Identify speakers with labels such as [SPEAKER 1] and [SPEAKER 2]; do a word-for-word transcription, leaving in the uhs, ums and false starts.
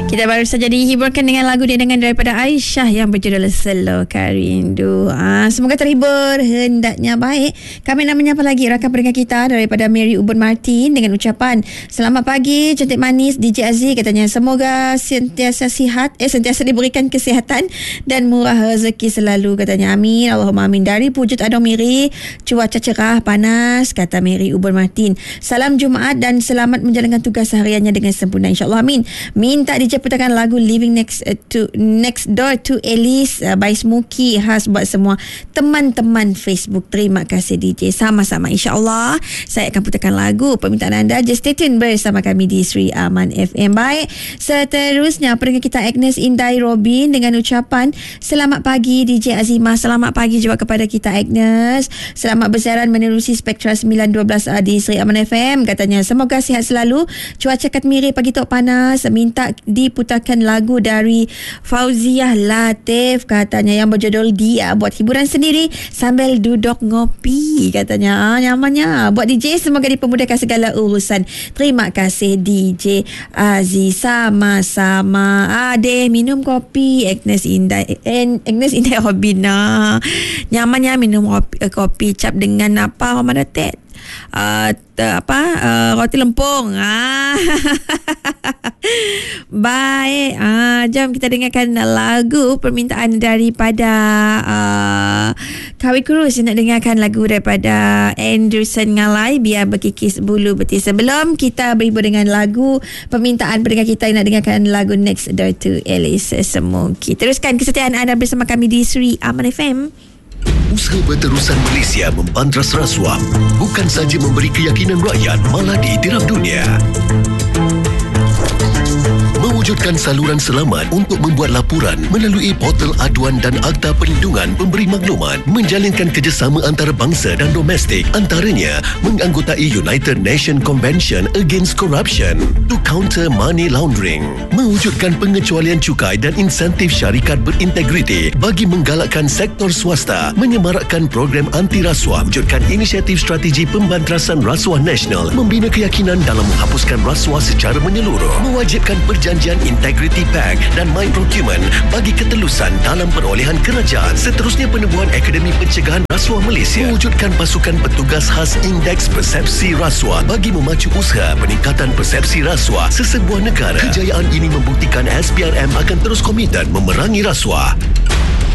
[SPEAKER 1] Kita baru saja dihiburkan dengan lagu dengan daripada Aisyah yang berjudul Slow Karindu. Ah, semoga terhibur, hendaknya baik. Kami nak menyapa lagi rakan pendengar kita daripada Mary Ubon Martin dengan ucapan selamat pagi cantik manis D J Aziz, katanya semoga sentiasa sihat, eh sentiasa diberikan kesihatan dan murah rezeki selalu, katanya amin Allahumma amin. Dari Pujut Adong Miri, cuaca cerah panas, kata Mary Ubon Martin. Salam Jumaat dan selamat menjalankan tugas hariannya dengan sempurna insyaallah amin. Minta D J putarkan lagu Living Next uh, to Next Door to Alice uh, by Smokey, khas buat semua teman-teman Facebook. Terima kasih D J. Sama-sama insya-Allah saya akan putarkan lagu permintaan anda. Just stay tune bersama kami di Sri Aman F M. Baik, seterusnya pendengar kita Agnes Indai Robin dengan ucapan selamat pagi D J Azimah. Selamat pagi juga kepada kita Agnes. Selamat bersiaran menerusi Spektra sembilan dua belas uh, di Sri Aman F M, katanya semoga sihat selalu. Cuaca kat Miri pagi tu panas. Minta diputarkan lagu dari Fauziah Latif, katanya yang berjudul Dia, buat hiburan sendiri sambil duduk ngopi, katanya. Ah, nyamannya buat D J, semoga dipermudahkan segala urusan. Terima kasih D J Aziz. Sama-sama. Adeh minum kopi Agnes Indah eh, Agnes Indah Robina. Nyamannya minum kopi, uh, kopi cap dengan apa Ramadan Ted Uh, apa uh, roti lempung. Ah. Baik, ah, jom kita dengarkan lagu permintaan daripada uh, Kawi Kurus. Nak dengarkan lagu daripada Anderson Ngalai, Biar Berkikis Bulu Betis. Sebelum kita berhibur dengan lagu permintaan pendengar kita yang nak dengarkan lagu Next Door to Alice Smokey. Teruskan kesetiaan anda bersama kami di Sri Aman F M.
[SPEAKER 2] Usaha Berterusan Malaysia membantras rasuah bukan saja memberi keyakinan rakyat, malah diiktiraf dunia. Mewujudkan saluran selamat untuk membuat laporan melalui portal aduan dan Akta Perlindungan Pemberi Maklumat, menjalinkan kerjasama antarabangsa dan domestik, antaranya menganggotai United Nations Convention Against Corruption to counter money laundering, mewujudkan pengecualian cukai dan insentif syarikat berintegriti bagi menggalakkan sektor swasta, menyemarakkan program anti rasuah, wujudkan inisiatif strategi pembantrasan rasuah nasional, membina keyakinan dalam menghapuskan rasuah secara menyeluruh, mewajibkan perjanjian Integrity Pact dan My Procurement bagi ketelusan dalam perolehan kerajaan. Seterusnya penubuhan Akademi Pencegahan Rasuah Malaysia, mewujudkan pasukan petugas khas Indeks Persepsi Rasuah bagi memacu usaha peningkatan persepsi rasuah sesebuah negara. Kejayaan ini membuktikan S P R M akan terus komited memerangi rasuah.